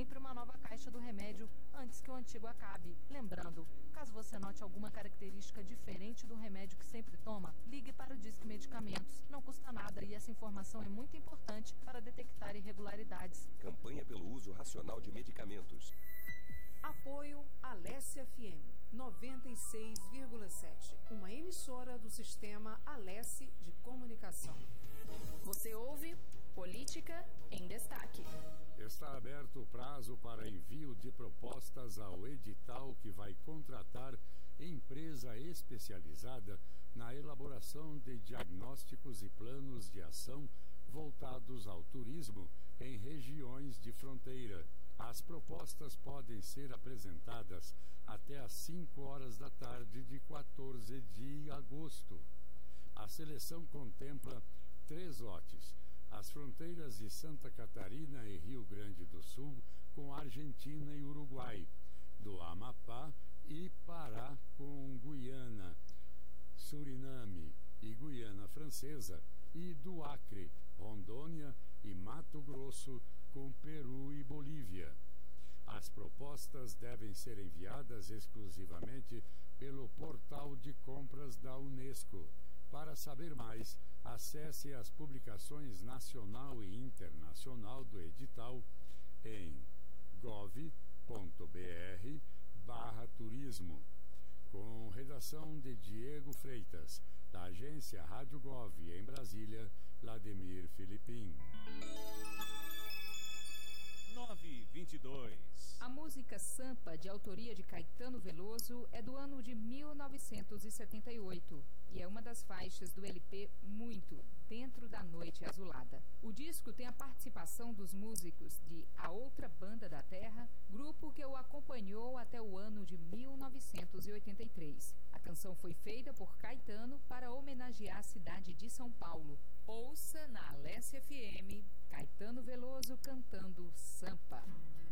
sempre uma nova caixa do remédio antes que o antigo acabe. Lembrando, caso você note alguma característica diferente do remédio que sempre toma, ligue para o Disque Medicamentos. Não custa nada e essa informação é muito importante para detectar irregularidades. Campanha pelo uso racional de medicamentos. Apoio Alesse FM 96,7, uma emissora do sistema Alesse de comunicação. Você ouve Política em Destaque. Está aberto o prazo para envio de propostas ao edital que vai contratar empresa especializada na elaboração de diagnósticos e planos de ação voltados ao turismo em regiões de fronteira. As propostas podem ser apresentadas até às 5 horas da tarde de 14 de agosto. A seleção contempla 3 lotes: as fronteiras de Santa Catarina e Rio Grande do Sul com Argentina e Uruguai, do Amapá e Pará com Guiana, Suriname e Guiana Francesa, e do Acre, Rondônia e Mato Grosso com Peru e Bolívia. As propostas devem ser enviadas exclusivamente pelo portal de compras da Unesco. Para saber mais, acesse as publicações nacional e internacional do edital em gov.br/turismo. Com redação de Diego Freitas, da agência Rádio Gov em Brasília, Vladimir Filipim. 9:22. A música Sampa, de autoria de Caetano Veloso, é do ano de 1978 e é uma das faixas do LP Muito, Dentro da Noite Azulada. O disco tem a participação dos músicos de A Outra Banda da Terra, grupo que o acompanhou até o ano de 1983. A canção foi feita por Caetano para homenagear a cidade de São Paulo. Ouça na Alesse FM, Caetano Veloso cantando Sampa.